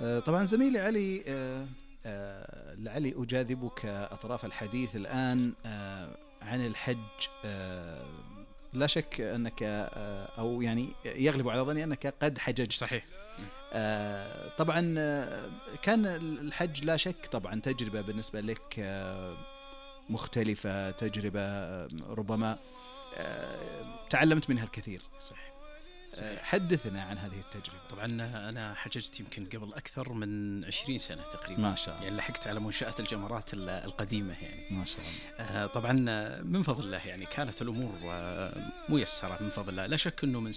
طبعا زميلي علي، لعلي أجاذبك أطراف الحديث الآن عن الحج. لا شك أنك أو يعني يغلب على ظني أنك قد حججت. صحيح. طبعا كان الحج لا شك طبعا تجربة بالنسبة لك مختلفة، تجربة ربما تعلمت منها الكثير. صحيح. حدثنا عن هذه التجربة. طبعا أنا حججت يمكن قبل أكثر من 20 سنة تقريبا. ما شاء الله. يعني لحقت على منشآت الجمرات القديمة يعني. ما شاء الله. طبعا من فضل الله يعني كانت الأمور ميسرة من فضل الله. لا شك أنه من